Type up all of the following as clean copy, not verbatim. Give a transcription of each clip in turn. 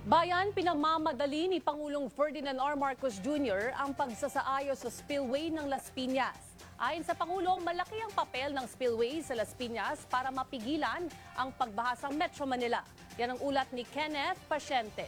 Bayan, pinamamadali ni Pangulong Ferdinand R. Marcos Jr. ang pagsasaayos sa spillway ng Las Piñas. Ayon sa Pangulong, malaki ang papel ng spillway sa Las Piñas para mapigilan ang pagbaha sa Metro Manila. Yan ang ulat ni Kenneth Pasyente.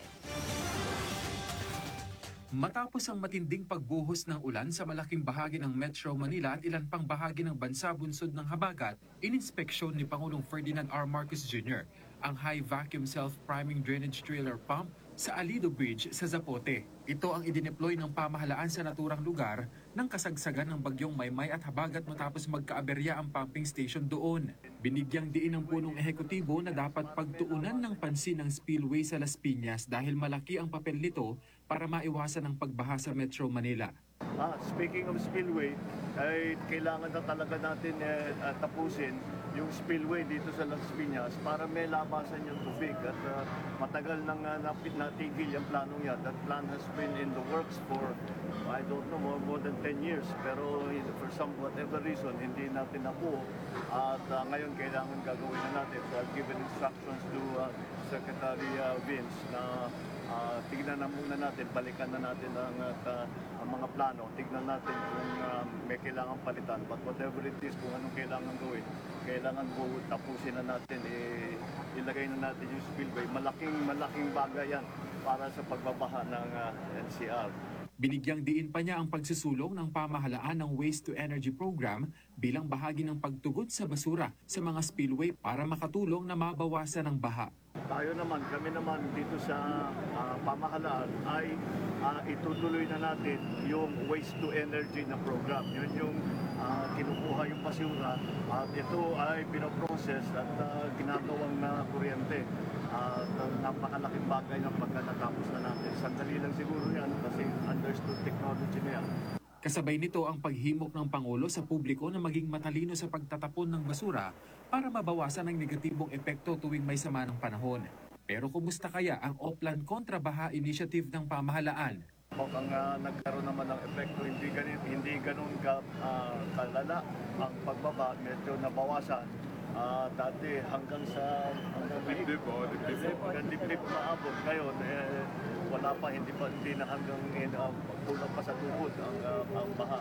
Matapos ang matinding pagbuhos ng ulan sa malaking bahagi ng Metro Manila at ilan pang bahagi ng bansa bunsod ng habagat, ininspeksyon ni Pangulong Ferdinand R. Marcos Jr. ang high vacuum self-priming drainage trailer pump sa Alido Bridge sa Zapote. Ito ang idineploy ng pamahalaan sa naturang lugar ng kasagsagan ng bagyong Maymay at habagat matapos magkaaberya ang pumping station doon. Binigyang diin ng punong ehekutibo na dapat pagtuunan ng pansin ng spillway sa Las Piñas dahil malaki ang papel nito para maiwasan ang pagbaha sa Metro Manila. Speaking of spillway, ay kailangan na talaga natin tapusin yung spillway dito sa Las Piñas para may labasan yung tubig at matagal nang natigil yung planong yan. That plan has been in the works for, I don't know, more than 10 years. Pero for some whatever reason, hindi natin nakuha. At ngayon kailangan gagawin na natin. So I've given instructions to Secretary Vince na tignan na muna natin, balikan na natin ang mga plano, tignan natin kung may kailangan palitan. But whatever it is, kung anong kailangan gawin, kailangan tapusin na natin, ilagay na natin yung spillway. Malaking bagay yan para sa pagbabaha ng NCR. Binigyang diin pa niya ang pagsusulong ng pamahalaan ng Waste to Energy Program bilang bahagi ng pagtugon sa basura sa mga spillway para makatulong na mabawasan ang baha. Kami naman dito sa pamahalaan ay itutuloy na natin yung Waste to Energy na program. Yun yung kinukuha yung basura at ito ay pinoprocess at ginagawang na kuryente. Napakalaking bagay ng pagka natapos na natin. Sandali lang siguro yan kasi understood technology na yan. Kasabay nito ang paghimok ng Pangulo sa publiko na maging matalino sa pagtatapon ng basura para mabawasan ang negatibong epekto tuwing may sama ng panahon. Pero kumusta kaya ang Oplan Kontrabaha Initiative ng pamahalaan? Mukhang nagkaroon naman ng epekto, hindi ganun kalala ang pagbaba, medyo nabawasan. Dati hanggang dibdib maabot. Ngayon, wala pa, hindi na hanggang kulang pa sa tuhod ang baha.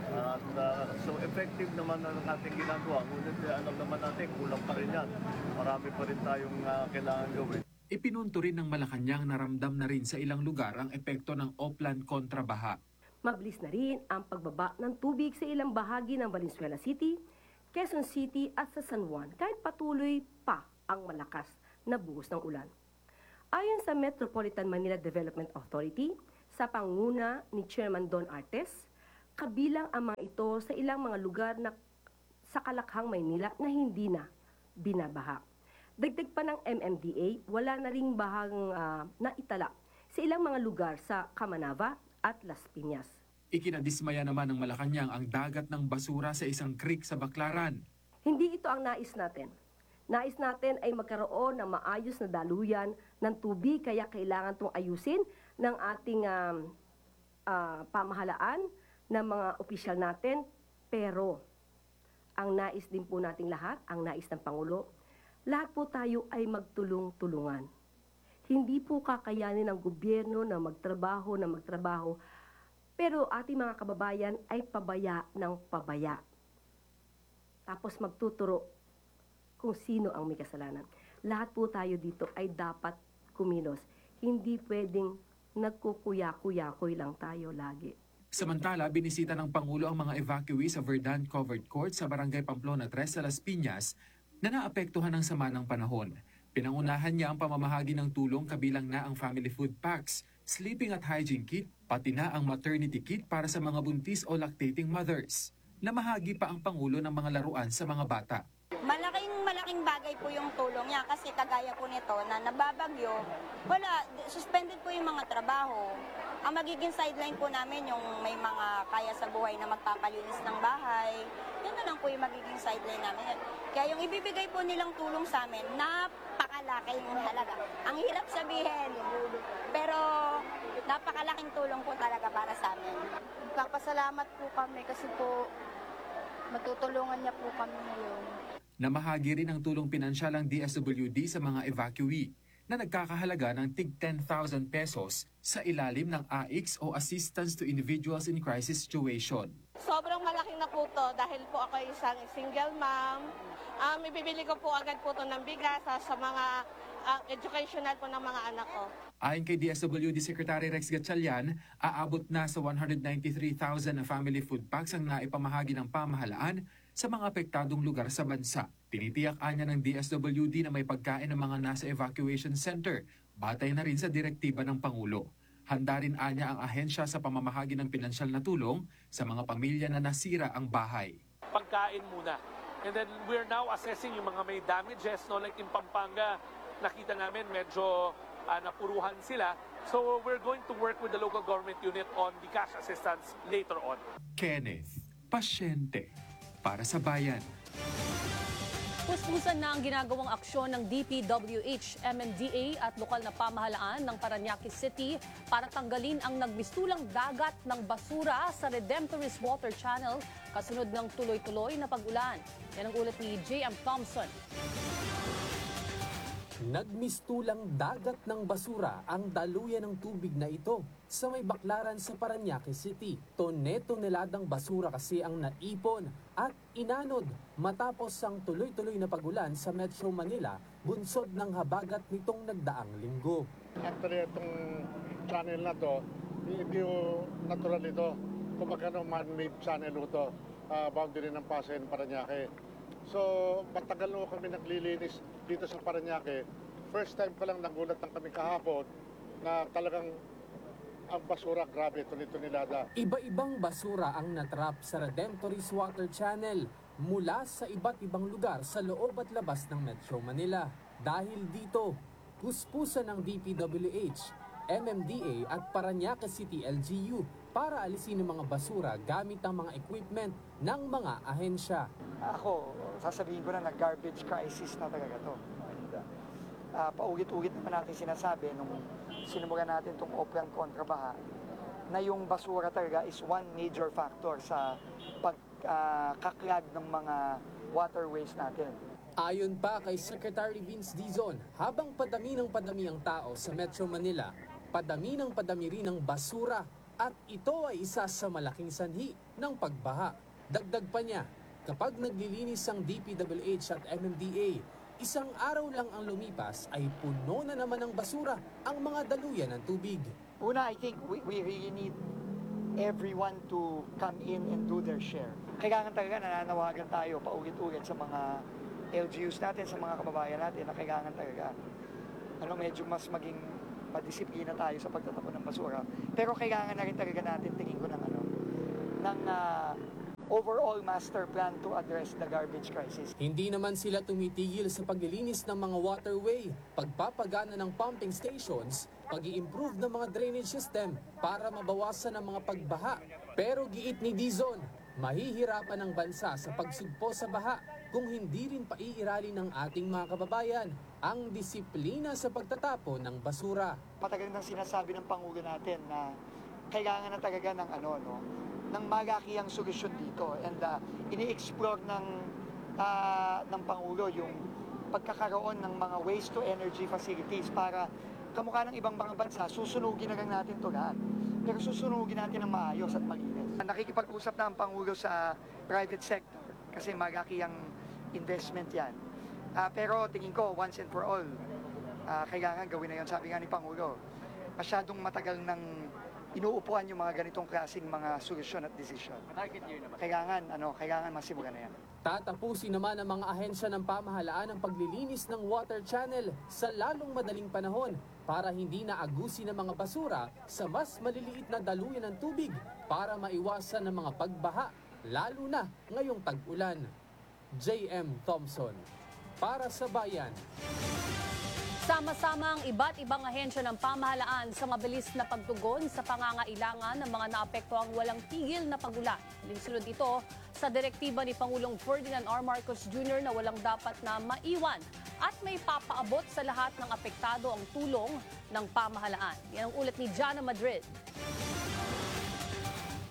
So effective naman ang ating ginagawa. Ngunit alam naman natin, kulang pa rin yan. Marami pa rin tayong kailangan gawin. Ipinunto rin ng Malacanang na ramdam na rin sa ilang lugar ang epekto ng Oplan Kontrabaha. Mabilis na rin ang pagbaba ng tubig sa ilang bahagi ng Valenzuela City, Quezon City at sa San Juan kahit patuloy pa ang malakas na buhos ng ulan. Ayon sa Metropolitan Manila Development Authority, sa panguna ni Chairman Don Artes, kabilang ang mga ito sa ilang mga lugar na sa Kalakhang, Maynila na hindi na binabaha. Dagdag pa ng MMDA, wala na ring bahang naitala sa ilang mga lugar sa Camanava at Las Piñas. Ikinadismaya naman ng Malacanang ang dagat ng basura sa isang creek sa Baclaran. Hindi ito ang nais natin. Nais natin ay magkaroon ng maayos na daluyan ng tubig, kaya kailangan itong ayusin ng ating pamahalaan, ng mga opisyal natin. Pero ang nais din po nating lahat, ang nais ng Pangulo, lahat po tayo ay magtulong-tulungan. Hindi po kakayanin ng gobyerno na magtrabaho, pero ating mga kababayan ay pabaya ng pabaya. Tapos magtuturo kung sino ang may kasalanan. Lahat po tayo dito ay dapat kumilos. Hindi pwedeng nagkukuya-kuya-kuy lang tayo lagi. Samantala, binisita ng Pangulo ang mga evacuee sa Verdant Covered Court sa Barangay Pamplona 3 sa Las Piñas na naapektuhan ng sama ng panahon. Pinangunahan niya ang pamamahagi ng tulong kabilang na ang family food packs, sleeping at hygiene kit, pati na ang maternity kit para sa mga buntis o lactating mothers. Namahagi pa ang Pangulo ng mga laruan sa mga bata. Malaking bagay po yung tulong niya kasi kagaya po nito na nababagyo, suspended po yung mga trabaho. Ang magiging sideline po namin yung may mga kaya sa buhay na magpapalinis ng bahay. Yun na lang po yung magiging sideline namin. Kaya yung ibibigay po nilang tulong sa amin, napakalaking halaga. Ang hirap sabihin, pero napakalaking tulong po talaga para sa amin. Nagpapasalamat po kami kasi po matutulungan niya po kami ngayon. Namahagi rin ang tulong pinansyal ang DSWD sa mga evacuee. na nagkakahalaga ng tig 10,000 pesos sa ilalim ng AICS o Assistance to Individuals in Crisis Situation. Sobrang malaking na po to dahil po ako isang single mom. Ibibili ko po agad po to ng bigas sa mga educational po ng mga anak ko. Ayon kay DSWD Secretary Rex Gatchalian, aabot na sa 193,000 na family food packs ang naipamahagi ng pamahalaan sa mga apektadong lugar sa bansa. Tinitiyak anya ng DSWD na may pagkain ng mga nasa evacuation center, batay na rin sa direktiba ng Pangulo. Handa rin anya ang ahensya sa pamamahagi ng pinansyal na tulong sa mga pamilya na nasira ang bahay. Pagkain muna. And then we're now assessing yung mga may damages, no? Like in Pampanga, nakita namin medyo napuruhan sila. So we're going to work with the local government unit on the cash assistance later on. Kenneth, pasyente para sa bayan. Puspusan na ang ginagawang aksyon ng DPWH, MMDA at lokal na pamahalaan ng Parañaque City para tanggalin ang nagmistulang dagat ng basura sa Redemptorist Water Channel kasunod ng tuloy-tuloy na pag-ulan. Yan ang ulat ni J.M. Thompson. Nagmistulang dagat ng basura ang daluyan ng tubig na ito sa may baklaran sa Parañaque City. Tone-toneladang basura kasi ang naipon at inanod matapos ang tuloy-tuloy na pag-ulan sa Metro Manila, bunsod ng habagat nitong nagdaang linggo. Actually, itong channel na to, hindi natural ito. Kumbaga man-made channel ito, boundary ng Pasay ng Parañaque. So, matagal na kami naglilinis dito sa Parañaque. First time pa lang nagulat ng kami kahapon na talagang ang basura, grabe, tunilada. Iba-ibang basura ang natrap sa Redemptorist Water Channel mula sa iba't ibang lugar sa loob at labas ng Metro Manila. Dahil dito, puspusan ng DPWH, MMDA at Parañaque City LGU para alisin ang mga basura gamit ang mga equipment ng mga ahensya. Ako, sasabihin ko na garbage crisis na talaga to. And, paulit-ulit naman natin sinasabi nung sinumulan natin itong Oplan kontrabaha na yung basura talaga is one major factor sa pagkaklag ng mga waterways natin. Ayon pa kay Secretary Vince Dizon, habang padami ng padami ang tao sa Metro Manila, padami ng padami rin ang basura at ito ay isa sa malaking sanhi ng pagbaha. Dagdag pa niya, kapag naglilinis ang DPWH at MMDA, isang araw lang ang lumipas ay puno na naman ng basura ang mga daluyan ng tubig. Una, I think we really need everyone to come in and do their share. Kailangan talaga nananawagan tayo paulit-ulit sa mga LGUs natin, sa mga kababayan natin na kailangan talaga medyo mas maging madisiplina tayo sa pagtatapon ng basura. Pero kailangan na rin talaga natin tingin ko ng overall master plan to address the garbage crisis. Hindi naman sila tumitigil sa paglilinis ng mga waterway, pagpapagana ng pumping stations, pag-i-improve ng mga drainage system para mabawasan ang mga pagbaha. Pero giit ni Dizon, mahihirapan ang bansa sa pagsugpo sa baha kung hindi rin paiiralin ng ating mga kababayan ang disiplina sa pagtatapon ng basura. Patagal nang sinasabi ng Pangulo natin na kailangan na talaga ng ng malakihang solusyon dito, and ini-explore ng Pangulo yung pagkakaroon ng mga waste to energy facilities para kamukha ng ibang mga bansa, susunugin na lang natin ito lahat. Pero susunugin natin ng maayos at malinis. Nakikipag-usap na ang Pangulo sa private sector kasi malakihang investment yan. Pero tingin ko, once and for all, kailangan gawin na yun. Sabi nga ni Pangulo, masyadong matagal ng inuupuan yung mga ganitong klaseng mga solusyon at desisyon. Kailangan masimulan na yan. Tatapusin naman ang mga ahensya ng pamahalaan ang paglilinis ng water channel sa lalong madaling panahon para hindi na agusin ng mga basura sa mas maliliit na daluyan ng tubig para maiwasan ang mga pagbaha, lalo na ngayong tag-ulan. J.M. Thompson, para sa Bayan. Sama-sama ang iba't ibang ahensya ng pamahalaan sa mabilis na pagtugon sa pangangailangan ng mga naapektuhang walang tigil na pag-ulan. Linsunod ito sa direktiba ni Pangulong Ferdinand R. Marcos Jr. na walang dapat na maiwan at may papaabot sa lahat ng apektado ang tulong ng pamahalaan. Yan ang ulat ni Jana Madrid.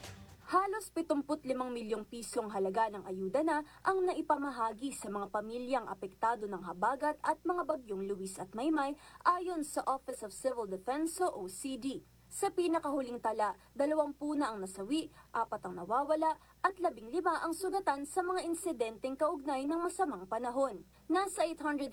Halos 75 milyong pisong halaga ng ayuda na ang naipamahagi sa mga pamilyang apektado ng habagat at mga bagyong Luis at Maymay ayon sa Office of Civil Defense o OCD. Sa pinakahuling tala, 20 na ang nasawi, 4 ang nawawala at 15 ang sugatan sa mga insidenteng kaugnay ng masamang panahon. Nasa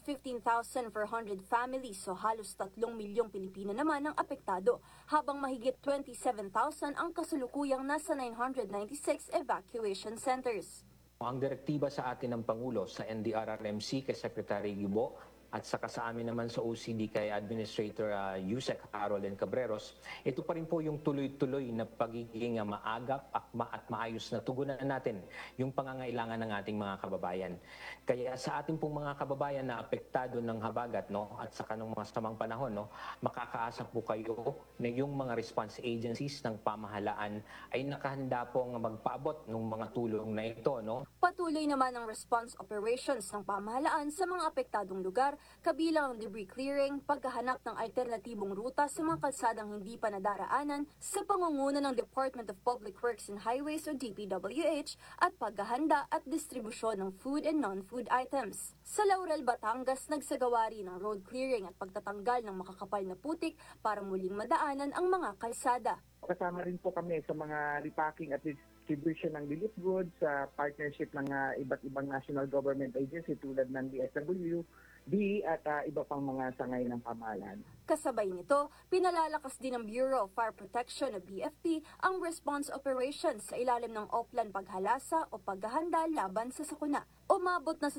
815,400 families o halos 3 milyong Pilipino naman ang apektado, habang mahigit 27,000 ang kasulukuyang nasa 996 evacuation centers. Ang direktiba sa atin ng Pangulo sa NDRRMC kay Secretary Gubo at saka sa amin naman sa OCD kay Administrator Yusek Harold Cabreros, ito pa rin po yung tuloy-tuloy na pagiging maagap, akma at maayos na tugunan natin yung pangangailangan ng ating mga kababayan. Kaya sa ating pong mga kababayan na apektado ng habagat at saka ng mga samang panahon, makakaasa po kayo na yung mga response agencies ng pamahalaan ay nakahanda pong magpaabot ng mga tulong na ito. Patuloy naman ang response operations ng pamahalaan sa mga apektadong lugar, kabilang ang debris clearing, paghahanap ng alternatibong ruta sa mga kalsadang hindi pa nadaraanan sa pangunguna ng Department of Public Works and Highways o DPWH at paghahanda at distribusyon ng food and non-food items. Sa Laurel, Batangas, nagsagawa rin ng road clearing at pagtatanggal ng makakapal na putik para muling madaanan ang mga kalsada. Kasama rin po kami sa mga repacking at distribution ng relief goods sa partnership ng iba't ibang national government agency tulad ng DSWD at iba pang mga sangay ng pamahalaan. Kasabay nito, pinalalakas din ng Bureau of Fire Protection o BFP ang response operations sa ilalim ng Oplan Paghalasa o paghahanda laban sa sakuna. Umabot na sa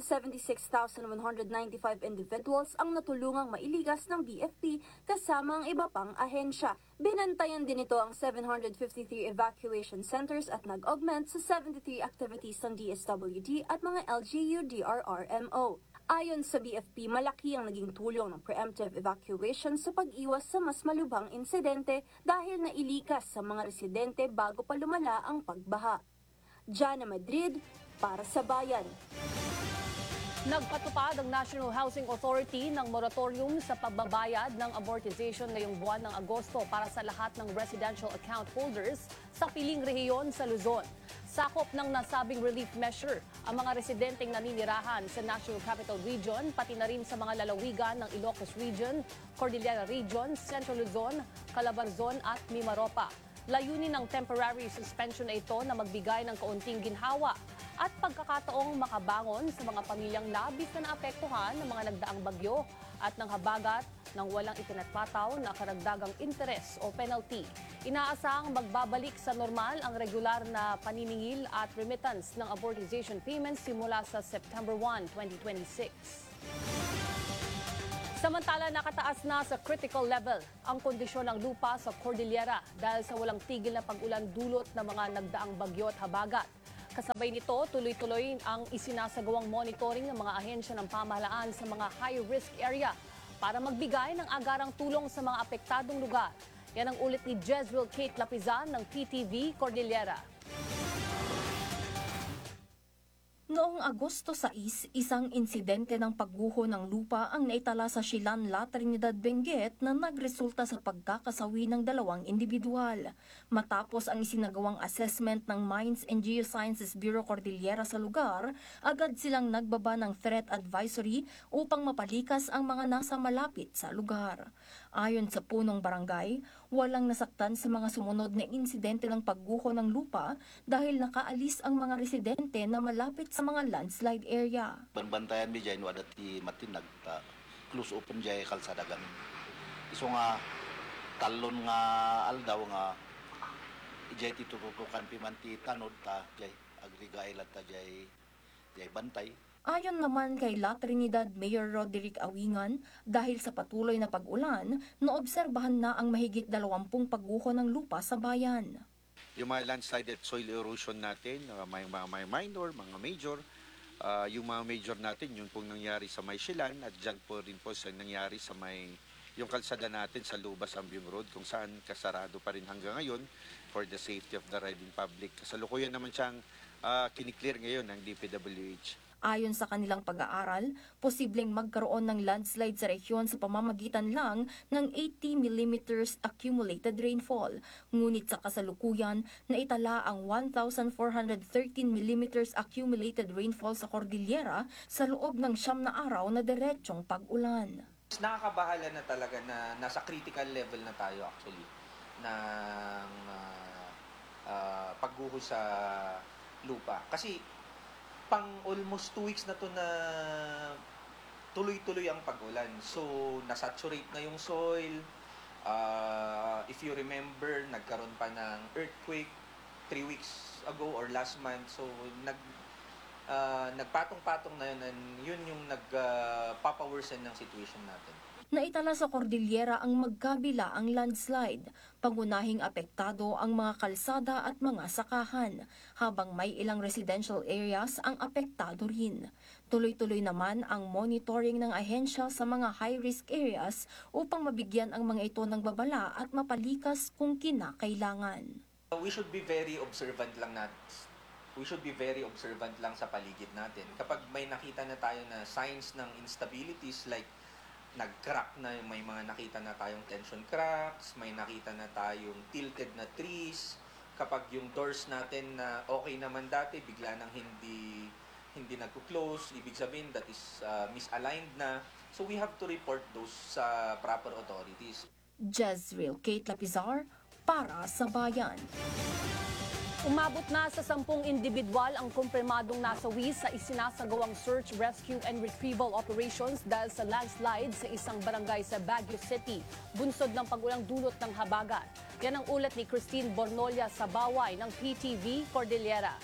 76,195 individuals ang natulungang mailigas ng BFP kasama ang iba pang ahensya. Binantayan din ito ang 753 evacuation centers at nag-augment sa 73 activities ng DSWD at mga LGU DRRMO. Ayon sa BFP, malaki ang naging tulong ng preemptive evacuation sa pag-iwas sa mas malubhang insidente dahil nailikas sa mga residente bago pa lumala ang pagbaha. Jana Madrid, para sa Bayan. Nagpatupad ang National Housing Authority ng moratorium sa pagbabayad ng amortization ngayong buwan ng Agosto para sa lahat ng residential account holders sa piling rehiyon sa Luzon. Sakop ng nasabing relief measure ang mga residenteng naninirahan sa National Capital Region, pati na rin sa mga lalawigan ng Ilocos Region, Cordillera Region, Central Luzon, Calabarzon at Mimaropa. Layunin ng temporary suspension na ito na magbigay ng kaunting ginhawa at pagkakataong makabangon sa mga pamilyang labis na naapektuhan ng mga nagdaang bagyo at ng habagat nang walang itinatpataw na karagdagang interes o penalty. Inaasahang magbabalik sa normal ang regular na paniningil at remittance ng amortization payments simula sa September 1, 2026. Samantala, nakataas na sa critical level ang kondisyon ng lupa sa Cordillera dahil sa walang tigil na pag-ulan dulot ng mga nagdaang bagyo at habagat. Kasabay nito, tuloy-tuloy ang isinasagawang monitoring ng mga ahensya ng pamahalaan sa mga high-risk area para magbigay ng agarang tulong sa mga apektadong lugar. Yan ang ulit ni Jezreel Kate Lapizan ng PTV Cordillera. Noong Agosto 6, isang insidente ng pagguho ng lupa ang naitala sa Silan, La Trinidad, Benguet na nagresulta sa pagkakasawi ng 2 individual. Matapos ang isinagawang assessment ng Mines and Geosciences Bureau Cordillera sa lugar, agad silang nagbaba ng threat advisory upang mapalikas ang mga nasa malapit sa lugar. Ayon sa punong barangay, walang nasaktan sa mga sumunod na insidente ng pagguho ng lupa dahil nakaalis ang mga residente na malapit sa mga landslide area. Banbantayan mi dyan, wala ti matinag, close open dyan kalsada gamin. Iso nga, talon nga aldaw nga, dyan ti tututukan pimanti tanod ta, dyan agrigay lata dyan bantay. Ayon naman kay La Trinidad Mayor Roderick Awingan, dahil sa patuloy na pag-ulan, naobserbahan na ang mahigit 20 pagguho ng lupa sa bayan. Yung mga landslide at soil erosion natin, may mga minor, mga major, yung mga major natin, yun pong nangyari sa may Silan at dyan po rin po sa nangyari sa may yung kalsada natin sa Lubas Ambiong Road kung saan kasarado pa rin hanggang ngayon for the safety of the riding public. Kasalukuyan naman siyang kiniklear ngayon ng DPWH. Ayon sa kanilang pag-aaral, posibleng magkaroon ng landslide sa rehiyon sa pamamagitan lang ng 80 mm accumulated rainfall. Ngunit sa kasalukuyan, naitala ang 1,413 mm accumulated rainfall sa Cordillera sa loob ng 9 na araw na diretsyong pag-ulan. Nakakabahala na talaga na nasa critical level na tayo actually ng pagguho sa lupa. Kasi pang almost 2 weeks na to na tuloy-tuloy ang pag-ulan. So, nasaturate na yung soil. If you remember, nagkaroon pa ng earthquake 3 weeks ago or last month. So, nagpatong-patong na yun and yun yung nagpapaworsen ng situation natin. Naitala sa Cordillera ang magkabila ang landslide. Pangunahing apektado ang mga kalsada at mga sakahan, habang may ilang residential areas ang apektado rin. Tuloy-tuloy naman ang monitoring ng ahensya sa mga high-risk areas upang mabigyan ang mga ito ng babala at mapalikas kung kinakailangan. We should be very observant lang sa paligid natin. Kapag may nakita na tayo na signs ng instabilities like nag-crack na, may mga nakita na tayong tension cracks, may nakita na tayong tilted na trees, kapag yung doors natin na okay naman dati, bigla nang hindi nagko-close, ibig sabihin that is misaligned na. So we have to report those sa proper authorities. Jezreel Kate Lapizar para sa Bayan. Umabot na sa 10 individual ang kumpirmadong nasawi sa isinasagawang search, rescue and retrieval operations dahil sa landslide sa isang barangay sa Baguio City, bunsod ng pag-ulang dulot ng habagat. Yan ang ulat ni Christine Bornolia sa Baway ng PTV Cordillera.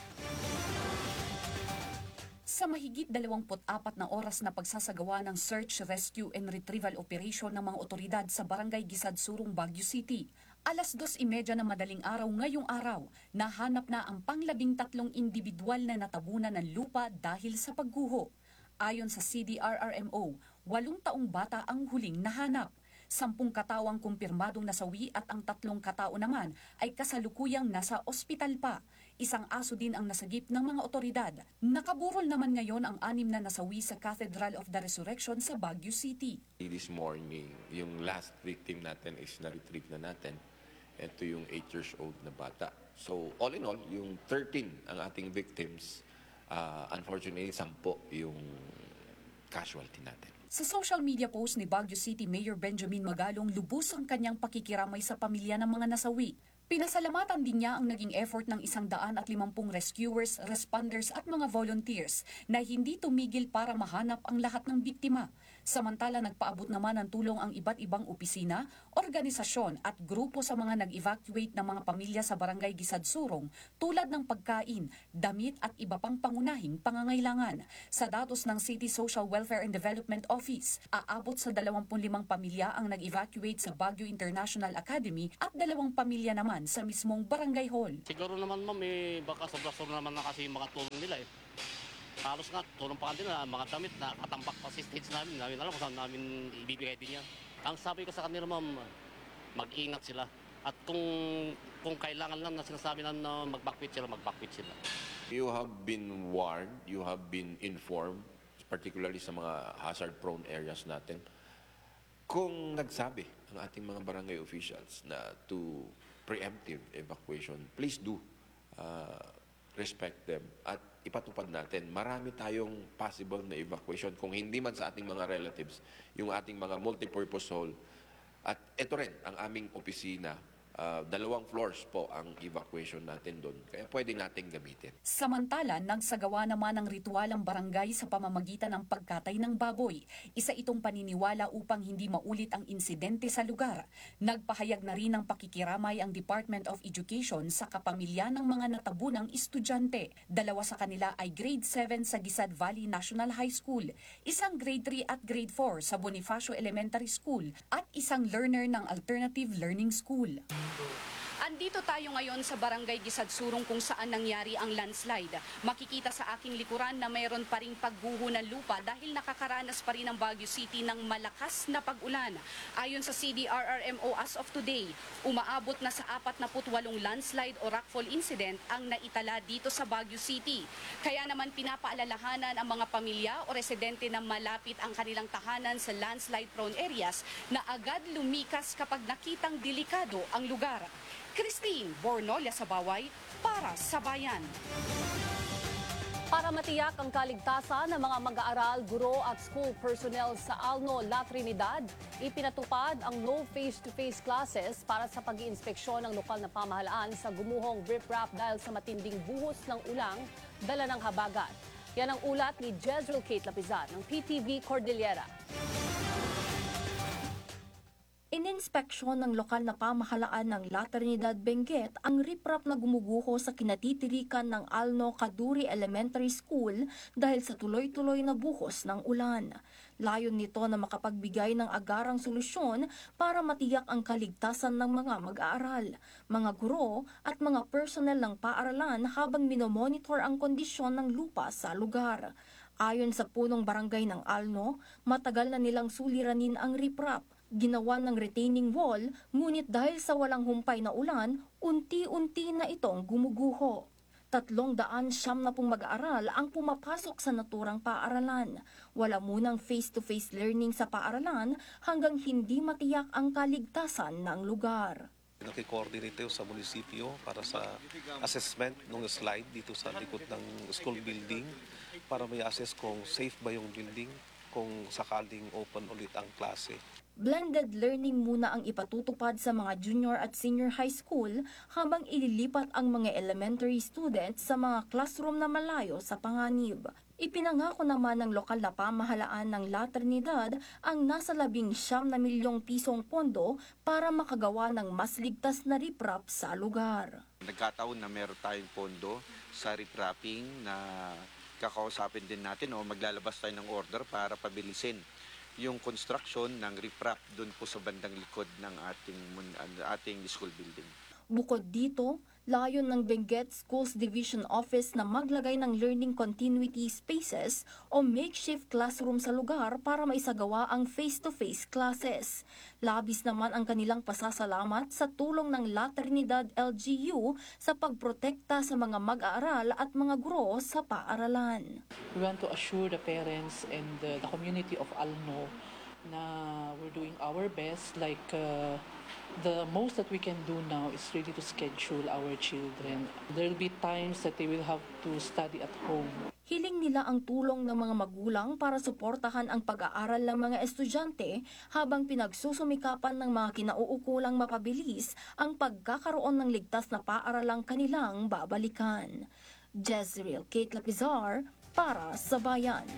Sa mahigit 24 na oras na pagsasagawa ng search, rescue and retrieval operation ng mga otoridad sa Barangay Gisadsurong, Baguio City, alas 2:30 ng madaling araw ngayong araw, nahanap na ang pang-13 individual na natabunan ng lupa dahil sa pagguho. Ayon sa CDRRMO, 8 taong bata ang huling nahanap. 10 katao ang kumpirmadong nasawi at ang 3 katao naman ay kasalukuyang nasa ospital pa. Isang aso din ang nasagip ng mga otoridad. Nakaburol naman ngayon ang 6 na nasawi sa Cathedral of the Resurrection sa Baguio City. This morning, yung last victim natin is na-retrieve na natin. Ito yung 8 years old na bata. So all in all, yung 13 ang ating victims, unfortunately 10 yung casualty natin. Sa social media post ni Baguio City Mayor Benjamin Magalong, lubos ang kanyang pakikiramay sa pamilya ng mga nasawi. Pinasalamatan din niya ang naging effort ng 150 rescuers, responders at mga volunteers na hindi tumigil para mahanap ang lahat ng biktima. Samantala, nagpaabot naman ng tulong ang iba't ibang opisina, organisasyon at grupo sa mga nag-evacuate ng mga pamilya sa Barangay Gisadsurong tulad ng pagkain, damit at iba pang pangunahing pangangailangan. Sa datos ng City Social Welfare and Development Office, aabot sa 25 pamilya ang nag-evacuate sa Baguio International Academy at 2 pamilya naman sa mismong barangay hall. Siguro naman ma'am, baka sobra-sobra naman na kasi yung mga tulong nila eh. Halos nga, tulong pa kanila, mga damit na katambak pa sa stage namin. Namin alam kung saan namin ibibigay din yan. Ang sabi ko sa kanila ma'am, mag-ingat sila. At kung kailangan lang na sinasabi na mag-backquit sila. You have been warned, you have been informed, particularly sa mga hazard-prone areas natin. Kung nagsabi ang ating mga barangay officials na to preemptive evacuation, please do respect them at ipatupad natin. Marami tayong possible na evacuation kung hindi man sa ating mga relatives, yung ating mga multipurpose hall. At ito rin ang aming opisina. 2 floors po ang evacuation natin doon. Kaya pwede nating gamitin. Samantala, nagsagawa naman ng ritual ang barangay sa pamamagitan ng pagkatay ng baboy. Isa itong paniniwala upang hindi maulit ang insidente sa lugar. Nagpahayag na rin ng pakikiramay ang Department of Education sa kapamilya ng mga natabunang estudyante. 2 sa kanila ay grade 7 sa Gisad Valley National High School, isang grade 3 at grade 4 sa Bonifacio Elementary School, at isang learner ng Alternative Learning School. And Nandito tayo ngayon sa Barangay Gisadsurong kung saan nangyari ang landslide. Makikita sa aking likuran na mayroon pa ring pagguho ng lupa dahil nakakaranas pa rin ang Baguio City ng malakas na pag-ulan. Ayon sa CDRRMO as of today, umaabot na sa 48 landslide o rockfall incident ang naitala dito sa Baguio City. Kaya naman pinapaalalahanan ang mga pamilya o residente na malapit ang kanilang tahanan sa landslide-prone areas na agad lumikas kapag nakitang delikado ang lugar. Christine Bornolia sa Baway para sa Bayan. Para matiyak ang kaligtasan ng mga mag-aaral, guro at school personnel sa Alno, La Trinidad, ipinatupad ang no face-to-face classes para sa pag-iinspeksyon ng lokal na pamahalaan sa gumuhong riprap dahil sa matinding buhos ng ulang dala ng habagat. Yan ang ulat ni Jezreel Kate Lapizan ng PTV Cordillera. Ininspeksyon ng lokal na pamahalaan ng La Trinidad, Benguet ang riprap na gumuguho sa kinatitirikan ng Alno Kaduri Elementary School dahil sa tuloy-tuloy na buhos ng ulan. Layon nito na makapagbigay ng agarang solusyon para matiyak ang kaligtasan ng mga mag-aaral, mga guro at mga personnel ng paaralan habang minomonitor ang kondisyon ng lupa sa lugar. Ayon sa punong barangay ng Alno, matagal na nilang suliranin ang riprap. Ginawa ng retaining wall, ngunit dahil sa walang humpay na ulan, unti-unti na itong gumuguho. 390 mag-aaral ang pumapasok sa naturang paaralan. Wala munang face-to-face learning sa paaralan hanggang hindi matiyak ang kaligtasan ng lugar. Naki-coordinate sa munisipyo para sa assessment ng slide dito sa likod ng school building para may assess kung safe ba yung building kung sakaling open ulit ang klase. Blended learning muna ang ipatutupad sa mga junior at senior high school habang ililipat ang mga elementary students sa mga classroom na malayo sa panganib. Ipinangako naman ng lokal na pamahalaan ng La Trinidad ang nasa 19 na milyong pisong pondo para makagawa ng mas ligtas na riprap sa lugar. Nagkataon na meron tayong pondo sa riprapping na kakausapin din natin o maglalabas tayo ng order para pabilisin yung construction ng riprap doon po sa bandang likod ng ating school building. Bukod dito, layon ng Benguet Schools Division Office na maglagay ng learning continuity spaces o makeshift classroom sa lugar para maisagawa ang face-to-face classes. Labis naman ang kanilang pasasalamat sa tulong ng La Trinidad LGU sa pagprotekta sa mga mag-aaral at mga guro sa paaralan. We want to assure the parents and the community of Alno na we're doing our best. The most that we can do now is really to schedule our children. There will be times that they will have to study at home. Hiling nila ang tulong ng mga magulang para suportahan ang pag-aaral ng mga estudyante habang pinagsusumikapan ng mga kinauukulang mapabilis ang pagkakaroon ng ligtas na paaralang kanilang babalikan. Jezreel Kate Lapizar para sa Bayan.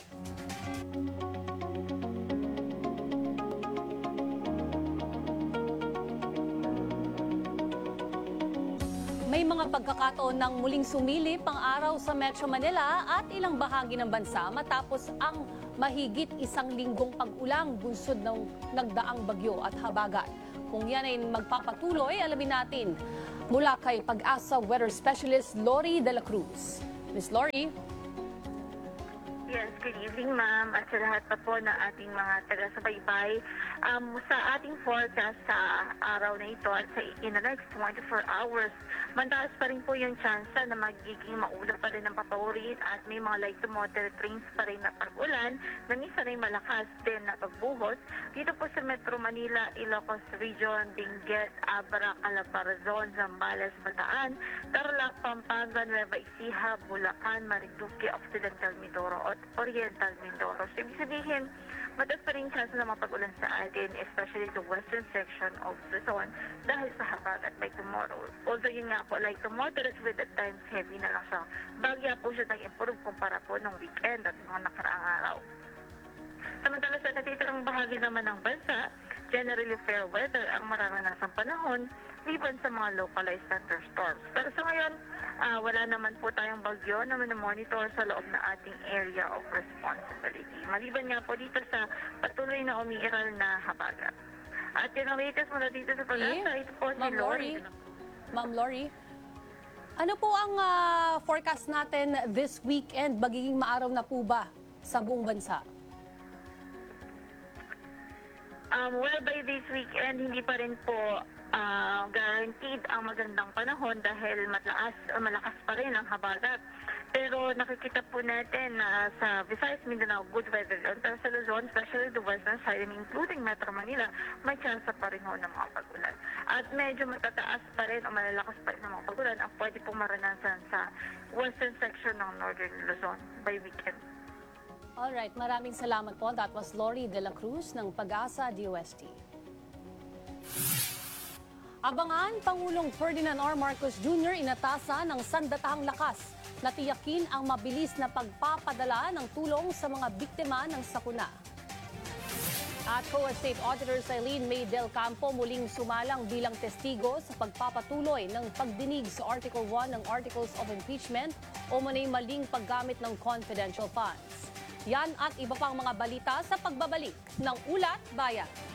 May mga pagkakataon ng muling sumilip ang araw sa Metro Manila at ilang bahagi ng bansa matapos ang mahigit 1 linggong pag-ulang bunsod ng nagdaang bagyo at habagat. Kung yan ay magpapatuloy, alamin natin mula kay Pag-asa Weather Specialist Lori De La Cruz. Ms. Lori? Yes, good evening ma'am at sa lahat pa po ng ating mga taga-subaybay. Sa ating forecast sa araw na ito at in the next 24 hours, mataas pa rin po yung chance na magiging maulap pa rin ang papaurin at may mga light to moderate rains pa rin na pag-ulan na minsan ay malakas din na pagbuhos dito po sa Metro Manila, Ilocos Region, Benguet, Abra, Calabarzon, Zambales, Bataan, Tarlac, Pampanga, Nueva Ecija, Bulacan, Marinduque, Occidental Mindoro at Oriental Mindoro. So, ibig sabihin, mataas pa rin chance na mapag-ulan sa atin, especially the western section of Luzon dahil sa habagat by tomorrow. Although yun nga po, like to moderate with at times heavy na lang siya. Bagya po siya nag-improve kumpara po ng weekend at mga nakaraang araw. Samantala sa natitirang bahagi naman ng bansa, generally fair weather ang mararanasang panahon liban sa mga localized thunderstorms. Pero sa ngayon, wala naman po tayong bagyo na monitor sa loob ng ating area of responsibility. Maliban nga po dito sa patuloy na umiiral na habagat. At yun ang latest mula dito sa Pag-asa, ito po si Lori. Ma'am Lori. Ano po ang forecast natin this weekend? Magiging maaraw na po ba sa buong bansa? Well, by this weekend, hindi pa rin po guaranteed ang magandang panahon dahil malakas pa rin ang habagat. Pero nakikita po natin na sa Visayas, Mindanao, good weather doon. Pero sa Luzon, especially the western side and including Metro Manila, may chance pa rin ho ng mga pag-ulan. At medyo matataas pa rin o malalakas pa rin ng mga pag-ulan ang pwede pong maranasan sa western section ng northern Luzon by weekend. Alright, maraming salamat po. That was Lori De La Cruz ng Pag-asa DOST. Abangan, Pangulong Ferdinand R. Marcos Jr. inatasan ng sandatahang lakas na tiyakin ang mabilis na pagpapadala ng tulong sa mga biktima ng sakuna. At COA State Auditor Eileen May Del Campo muling sumalang bilang testigo sa pagpapatuloy ng pagdinig sa Article 1 ng Articles of Impeachment o manay maling paggamit ng confidential funds. Yan at iba pang mga balita sa pagbabalik ng Ulat Bayan.